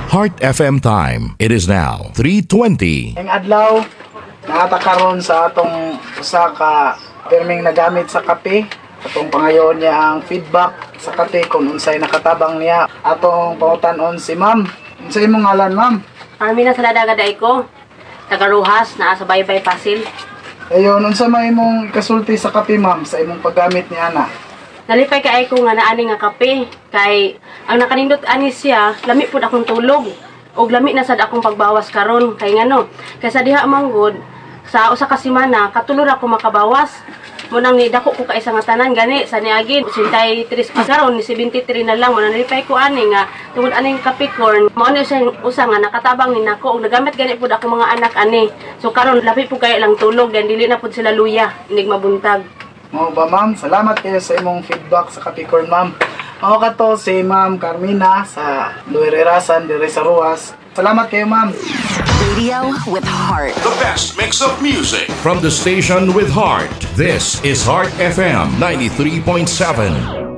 Heart FM time. It is now 3:20. Ang adlaw nakatakaron sa atong usa ka pirming nagamit sa kape. Atong pangayon niya ang feedback sa kape kung unsay nakatabang niya. Atong pautan-on si ma'am. Unsay imong ngalan, ma'am? Armina Saladaga day ko. Tagaruhas na sa Baybay Pasil. Ayon, unsa may imong kasulti sa kape, ma'am, sa imong paggamit ni ana? Nalipay kay ko nga naani nga kape kay ang nakanindot ani siya lami pud akong tulog og lami na sad akong pagbawas karon kay ngano kay sa diha manggod sa usa ka semana katulor ako makabawas mo nang ni dako ko ka isa nga tanan gani sa niagin 83 pa karon ni 73 na lang mo nalipay ko ani nga tungod aning Capricorn mo ano siya usa nga nakatabang ni nako og nagamit gani pud ako mga anak ani so karon labi pud kay lang tulog dan dili na pud sila luya inig mabuntag. Mo ba, ma'am? Salamat kayo sa imong feedback sa Capricorn, ma'am. Ako kato si Ma'am Carmina sa Luirerasan dire sa Ruas. Salamat kayo, ma'am. Radio with heart. The best mix of music from the station with heart. This is Heart FM 93.7.